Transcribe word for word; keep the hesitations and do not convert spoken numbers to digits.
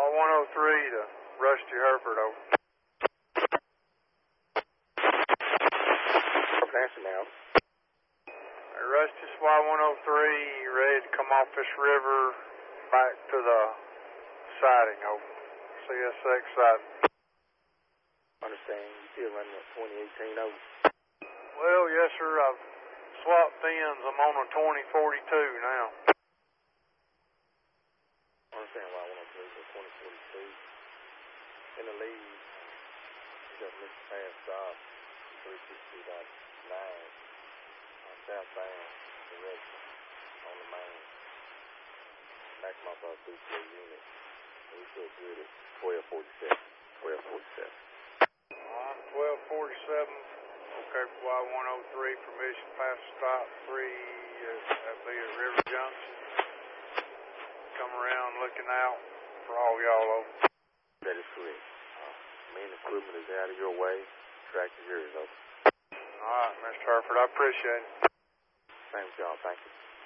one oh three to Rusty Herford, over. Answer now. Hey, Rusty, S W A one oh three, ready to come off this river back to the siding, over. C S X siding. Understand. You still running at twenty eighteen, over. Well, yes, sir. I've swapped ends. I'm on a twenty forty-two now. Understand why one oh three to twenty forty-two. In the lead, you got Mister Pass Stop, three sixty dot nine, uh, southbound direction on the main. Maximum off through three units. We feel good at twelve forty-seven. twelve forty-seven. Alright, twelve forty-seven. Okay, S W A one oh three, permission pass stop three, uh, that'd be at River Junction. Come around looking out for all y'all, over. That is correct. Uh, main equipment is out of your way. Track is yours, over. Alright, Mister Herford, I appreciate it. Same job, thank you.